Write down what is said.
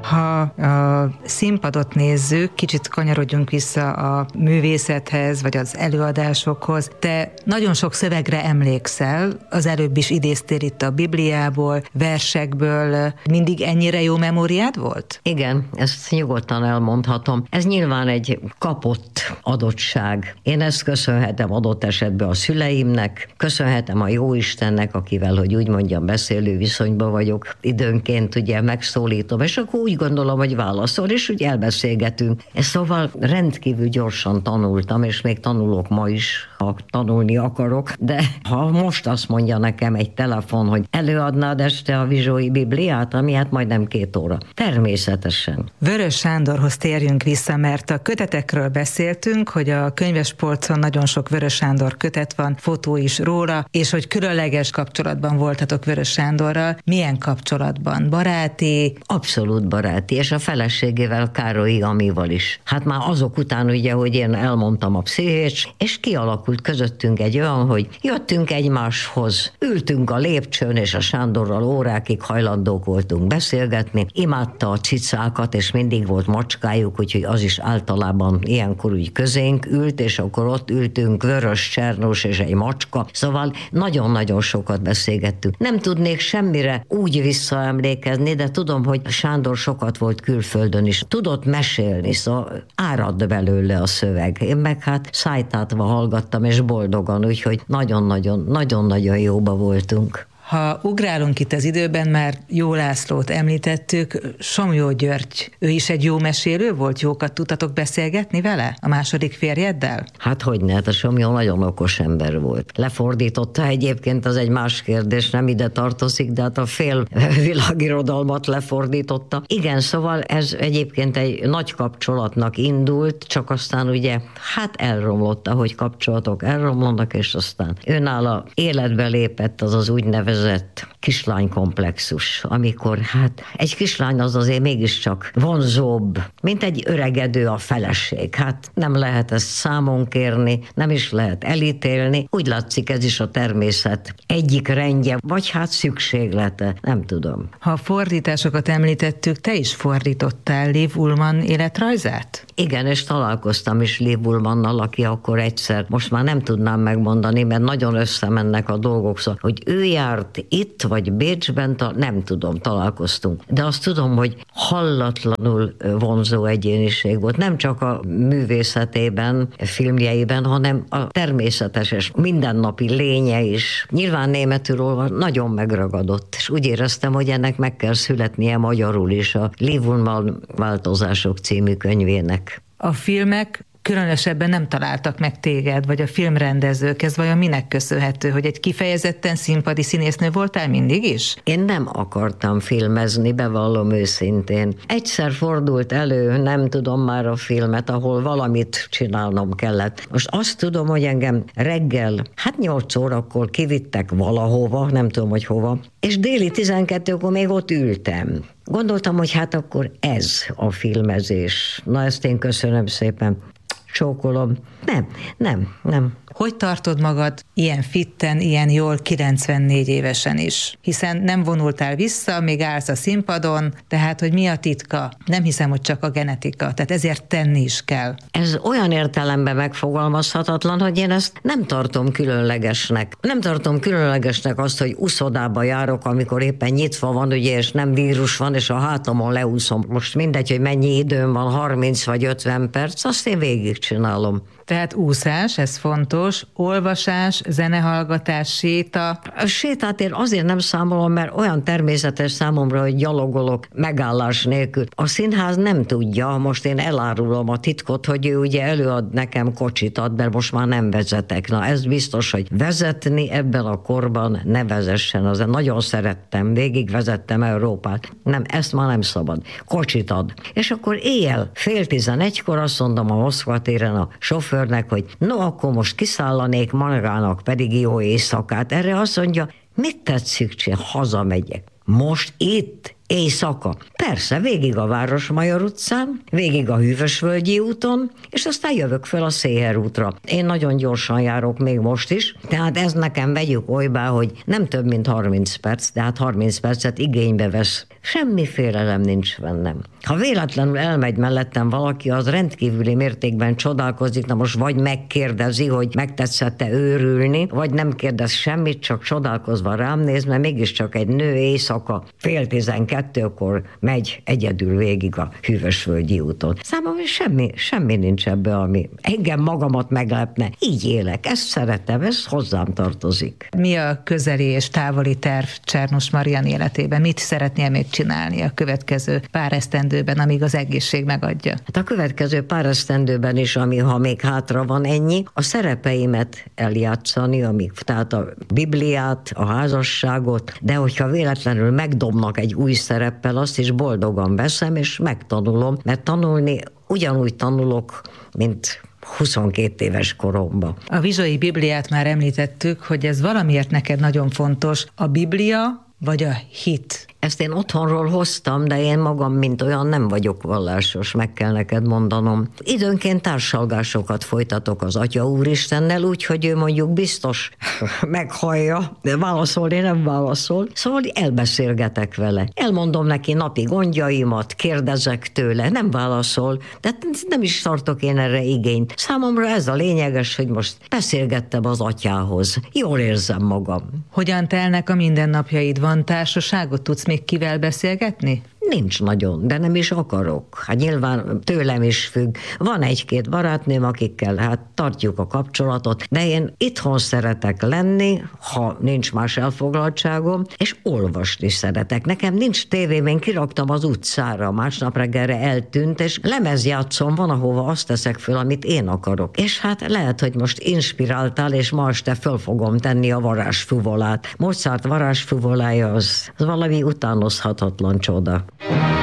Ha a színpadot nézzük, kicsit kanyarodjunk vissza a művészethez, vagy az előadásokhoz. Te nagyon sok szövegre emlékszel, az előbb is idéztél itt a Bibliából, versekből. Mindig ennyire jó memóriád volt? Igen, ezt nyugodtan elmondhatom. Ez nyilván egy kapott adottság. Én ezt köszönhetem adott esetben a szüleimnek, köszönhetem a Jóistennek, akivel, hogy úgy mondjam, beszélő viszonyban vagyok. Időnként ugye megszólítom, és akkor úgy gondolom, hogy válaszol, és úgy elbeszélgetünk. Szóval rendkívül gyorsan tanultam, és még tanulok ma is, ha tanulni akarok, de ha most azt mondja nekem egy telefon, hogy előadnád este a Vizsói Bibliát, ami hát majdnem 2 óra. Természetesen. Vörös Sándorhoz térjünk vissza, mert a kötetekről beszéltünk, hogy a könyvespolcon nagyon sok Vörös Sándor kötet van, fotó is róla, és hogy különleges kapcsolatban voltatok Vörös Sándorral. Milyen kapcsolatban? Baráti? Abszolút baráti, és a feleségével, Károlyi Amival is. Hát már azok után ugye, hogy én elmondtam a pszichés, és kialakult közöttünk egy olyan, hogy jöttünk egymáshoz, ültünk a lépcsőn, és a Sándorral órákig hajlandók voltunk beszélgetni. Imádta a cicákat, és mindig volt macskájuk, úgyhogy az is általában ilyenkor úgy közénk ült, és akkor ott ültünk, vörös csernós és egy macska. Szóval nagyon-nagyon sokat beszélgettünk. Nem tudnék semmire úgy visszaemlékezni, de tudom, hogy Sándor sokat volt külföldön is. Tudott mesélni, szóval árad belőle a szöveg. Én meg hát szájtátva hallgattam, és boldogan, úgyhogy nagyon-nagyon jóba voltunk. Ha ugrálunk itt az időben, már Jó Lászlót említettük, Somlyó György, ő is egy jó mesélő volt? Jókat tudtatok beszélgetni vele? A második férjeddel? Hát hogyne, hát a Somlyó nagyon okos ember volt. Lefordította egyébként, az egy más kérdés, nem ide tartozik, de hát a fél világirodalmat lefordította. Igen, szóval ez egyébként egy nagy kapcsolatnak indult, csak aztán ugye hát elromlott, ahogy kapcsolatok elromlanak, és aztán őnála életbe lépett az úgynevezett kislánykomplexus, amikor hát egy kislány az azért mégiscsak vonzóbb, mint egy öregedő a feleség. Hát nem lehet ezt számon kérni, nem is lehet elítélni. Úgy látszik, ez is a természet egyik rendje, vagy hát szükséglete, nem tudom. Ha a fordításokat említettük, te is fordítottál Liv Ullmann életrajzát? Igen, és találkoztam is Liv Ullmannnal, aki akkor egyszer, most már nem tudnám megmondani, mert nagyon összemennek a dolgok, szóval, hogy ő járt itt, vagy Bécsben, nem tudom, találkoztunk. De azt tudom, hogy hallatlanul vonzó egyéniség volt. Nem csak a művészetében, filmjeiben, hanem a természetes és mindennapi lénye is. Nyilván németül olva nagyon megragadott, és úgy éreztem, hogy ennek meg kell születnie magyarul is a Liv Ullmann változások című könyvének. A filmek különösebben nem találtak meg téged, vagy a filmrendezők, ez vajon minek köszönhető, hogy egy kifejezetten színpadi színésznő voltál mindig is? Én nem akartam filmezni, bevallom őszintén. Egyszer fordult elő, nem tudom már a filmet, ahol valamit csinálnom kellett. Most azt tudom, hogy engem reggel, 8 órakor kivittek valahova, nem tudom, hogy hova, és déli 12-kor még ott ültem. Gondoltam, hogy hát akkor ez a filmezés. Na, ezt én köszönöm szépen. Csókolom. Nem. Hogy tartod magad ilyen fitten, ilyen jól 94 évesen is? Hiszen nem vonultál vissza, még állsz a színpadon, tehát hogy mi a titka? Nem hiszem, hogy csak a genetika, tehát ezért tenni is kell. Ez olyan értelemben megfogalmazhatatlan, hogy én ezt nem tartom különlegesnek. Nem tartom különlegesnek azt, hogy uszodába járok, amikor éppen nyitva van, ugye, és nem vírus van, és a hátamon leúszom. Most mindegy, hogy mennyi időm van, 30 vagy 50 perc, azt én végigcsinálom. Tehát úszás, ez fontos, olvasás, zenehallgatás, séta. A sétát én azért nem számolom, mert olyan természetes számomra, hogy gyalogolok megállás nélkül. A színház nem tudja, most én elárulom a titkot, hogy ő ugye előad nekem kocsit ad, mert most már nem vezetek. Na ez biztos, hogy vezetni ebben a korban ne vezessen. Azért nagyon szerettem, végig vezettem Európát. Nem, ezt már nem szabad. Kocsit ad. És akkor éjjel 10:30 azt mondom a Moszkva téren a sofőrnek, hogy no, akkor most kiszállanék magának, pedig jó éjszakát. Erre azt mondja, mit tetszik, hazamegyek. Most itt? Éjszaka. Persze, végig a Városmajor utcán, végig a Hűvösvölgyi úton, és aztán jövök föl a Széher útra. Én nagyon gyorsan járok még most is, tehát ez nekem vegyük olybá, hogy nem több mint 30 perc, tehát 30 percet igénybe vesz. Semmi félelem nincs bennem. Ha véletlenül elmegy mellettem valaki, az rendkívüli mértékben csodálkozik, na most vagy megkérdezi, hogy megtetszett-e őrülni, vagy nem kérdez semmit, csak csodálkozva rám néz, mert mégiscsak egy nő éjszaka 11:30-kor megy egyedül végig a Hűvösvölgyi úton. Számomra semmi nincs ebbe, ami engem magamat meglepne. Így élek, ezt szeretem, ez hozzám tartozik. Mi a közeli és távoli terv Csernus Marian életében? Mit szeretnél még csinálni a következő pár esztendőben, amíg az egészség megadja? Hát a következő pár esztendőben is, ha még hátra van ennyi, a szerepeimet eljátszani, tehát a Bibliát, a házasságot, de hogyha véletlenül megdobnak egy új szereppel, azt is boldogan veszem, és megtanulom, mert tanulni ugyanúgy tanulok, mint 22 éves koromban. A Vizsai Bibliát már említettük, hogy ez valamiért neked nagyon fontos. A Biblia vagy a hit? Ezt én otthonról hoztam, de én magam, mint olyan, nem vagyok vallásos, meg kell neked mondanom. Időnként társalgásokat folytatok az Atya Úristennel, úgyhogy ő mondjuk biztos meghallja, de válaszolni nem válaszol. Szóval elbeszélgetek vele. Elmondom neki napi gondjaimat, kérdezek tőle, nem válaszol, de nem is tartok én erre igényt. Számomra ez a lényeges, hogy most beszélgettem az Atyához. Jól érzem magam. Hogyan telnek a mindennapjaid? Van társaságot? Tudsz még kivel beszélgetni? Nincs nagyon, de nem is akarok. Hát nyilván tőlem is függ. Van egy-két barátnőm, akikkel hát tartjuk a kapcsolatot, de én itthon szeretek lenni, ha nincs más elfoglaltságom, és olvasni szeretek. Nekem nincs tévém, én kiraktam az utcára, másnap reggelre eltűnt, és lemezjátszom, van, ahova azt teszek föl, amit én akarok. És hát lehet, hogy most inspiráltál, és ma este föl fogom tenni a varázsfuvolát. Mozart varázsfuvolája az valami utánozhatatlan csoda.